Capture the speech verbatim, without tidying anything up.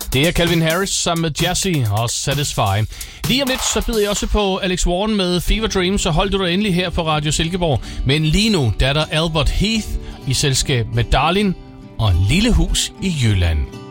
Det er Calvin Harris sammen med Jazzy og Satisfy. Lige om lidt, så byder jeg også på Alex Warren med Fever Dream, så hold du dig endelig her på Radio Silkeborg. Men lige nu, der er der Albert Heath i selskab med Darlin og Lille Hus i Jylland.